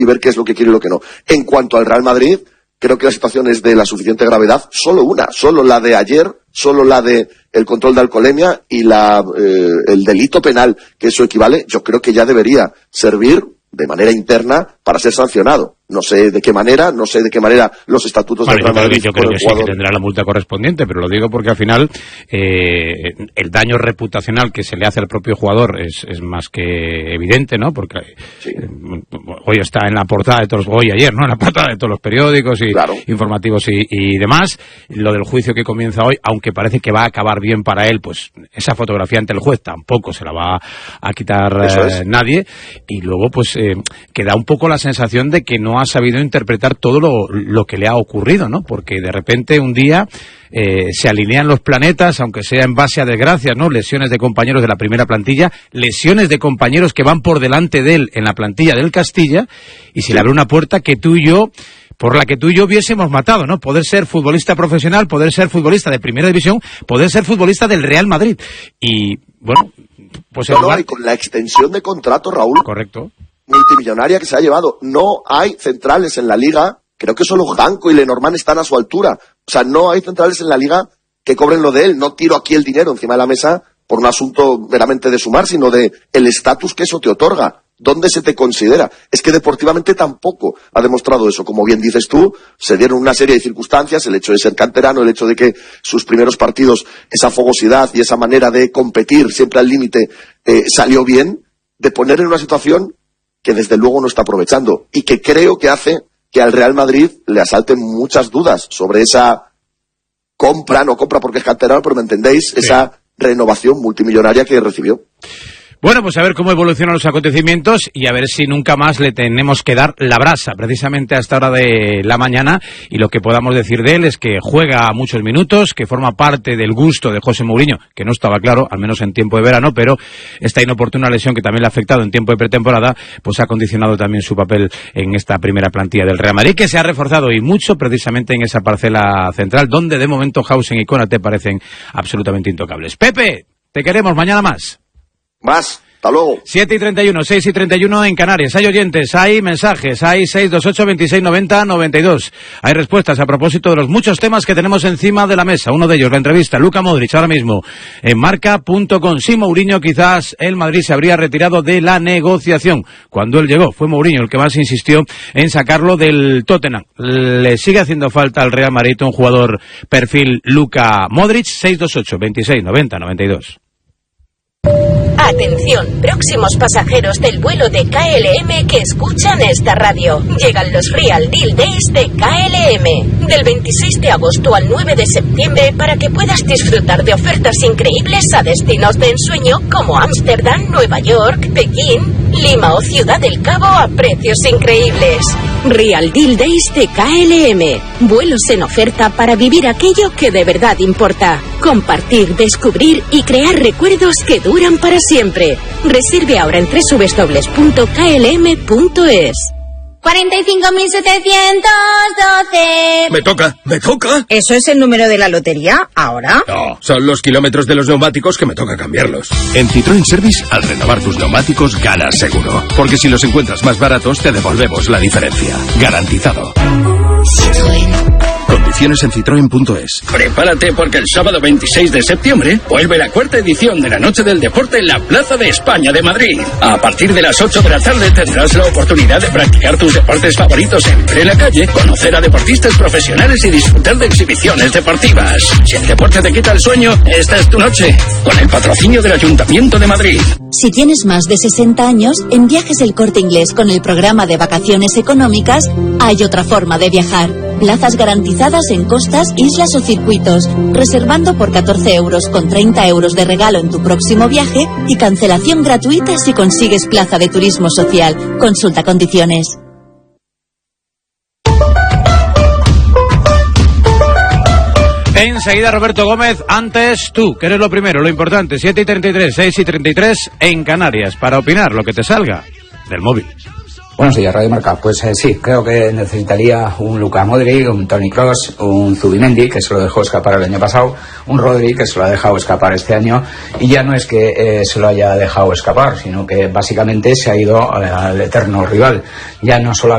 y ver qué es lo que quiere y lo que no. En cuanto al Real Madrid, creo que la situación es de la suficiente gravedad, solo la de ayer, solo la de el control de alcoholemia y el delito penal que eso equivale, yo creo que ya debería servir de manera interna para ser sancionado. No sé de qué manera los estatutos del Real Madrid. Yo creo que sí, que tendrá la multa correspondiente, pero lo digo porque al final el daño reputacional que se le hace al propio jugador es más que evidente, ¿no? Porque sí. Hoy está en la portada ayer, ¿no? En la portada de todos los periódicos y claro, informativos y demás. Lo del juicio que comienza hoy, aunque parece que va a acabar bien para él, pues esa fotografía ante el juez tampoco se la va a quitar nadie. Y luego, pues queda un poco la sensación de que no ha sabido interpretar todo lo que le ha ocurrido, ¿no? Porque de repente un día se alinean los planetas, aunque sea en base a desgracias, ¿no? Lesiones de compañeros de la primera plantilla, lesiones de compañeros que van por delante de él en la plantilla del Castilla, y se le abre una puerta por la que tú y yo hubiésemos matado, ¿no? Poder ser futbolista profesional, poder ser futbolista de primera división, poder ser futbolista del Real Madrid. Y, bueno, pues... y con la extensión de contrato, Raúl. Correcto. Multimillonaria que se ha llevado. No hay centrales en la liga, creo que solo Janko y Lenormand están a su altura. O sea, no hay centrales en la liga que cobren lo de él. No tiro aquí el dinero encima de la mesa por un asunto meramente de sumar, sino de el estatus que eso te otorga. ¿Dónde se te considera? Es que deportivamente tampoco ha demostrado eso. Como bien dices tú, se dieron una serie de circunstancias, el hecho de ser canterano, el hecho de que sus primeros partidos, esa fogosidad y esa manera de competir siempre al límite salió bien, de poner en una situación que desde luego no está aprovechando y que creo que hace que al Real Madrid le asalten muchas dudas sobre esa no compra porque es canterano, pero me entendéis, sí, esa renovación multimillonaria que recibió. Bueno, pues a ver cómo evolucionan los acontecimientos y a ver si nunca más le tenemos que dar la brasa, precisamente a esta hora de la mañana, y lo que podamos decir de él es que juega muchos minutos, que forma parte del gusto de José Mourinho, que no estaba claro, al menos en tiempo de verano, pero esta inoportuna lesión que también le ha afectado en tiempo de pretemporada, pues ha condicionado también su papel en esta primera plantilla del Real Madrid, que se ha reforzado y mucho precisamente en esa parcela central, donde de momento Hausen y Konaté parecen absolutamente intocables. Pepe, te queremos, mañana más. Más, hasta luego. 7:31, 6:31 en Canarias. Hay oyentes, hay mensajes, hay 628-2690-92. Hay respuestas a propósito de los muchos temas que tenemos encima de la mesa. Uno de ellos, la entrevista, Luka Modric, ahora mismo en marca.com. Sin Mourinho, quizás el Madrid se habría retirado de la negociación. Cuando él llegó, fue Mourinho el que más insistió en sacarlo del Tottenham. Le sigue haciendo falta al Real Madrid un jugador perfil Luka Modric. 628-2690-92. Atención, próximos pasajeros del vuelo de KLM que escuchan esta radio. Llegan los Real Deal Days de KLM, del 26 de agosto al 9 de septiembre, para que puedas disfrutar de ofertas increíbles a destinos de ensueño como Ámsterdam, Nueva York, Pekín, Lima o Ciudad del Cabo a precios increíbles. Real Deal Days de KLM. Vuelos en oferta para vivir aquello que de verdad importa. Compartir, descubrir y crear recuerdos que duran para siempre. Reserve ahora en www.klm.es. 45.712. Me toca. ¿Eso es el número de la lotería? ¿Ahora? No, son los kilómetros de los neumáticos que me toca cambiarlos. En Citroën Service, al renovar tus neumáticos, ganas seguro. Porque si los encuentras más baratos, te devolvemos la diferencia. Garantizado. Citroën. Condiciones en citroen.es. Prepárate porque el sábado 26 de septiembre vuelve la cuarta edición de la Noche del Deporte en la Plaza de España de Madrid. A partir de las 8 de la tarde tendrás la oportunidad de practicar tus deportes favoritos en plena calle, conocer a deportistas profesionales y disfrutar de exhibiciones deportivas. Si el deporte te quita el sueño, esta es tu noche, con el patrocinio del Ayuntamiento de Madrid. Si tienes más de 60 años, en Viajes El Corte Inglés con el programa de vacaciones económicas, hay otra forma de viajar. Plazas garantizadas en costas, islas o circuitos, reservando por 14 euros con 30 euros de regalo en tu próximo viaje y cancelación gratuita si consigues plaza de turismo social. Consulta condiciones. Enseguida Roberto Gómez, antes tú, que eres lo primero, lo importante. 7:33, 6:33 en Canarias, para opinar lo que te salga del móvil. Buenos días, Radio Marca. Pues sí, creo que necesitaría un Luka Modric, un Toni Kroos, un Zubimendi, que se lo dejó escapar el año pasado, un Rodri, que se lo ha dejado escapar este año, y ya no es que se lo haya dejado escapar, sino que básicamente se ha ido al eterno rival. Ya no solamente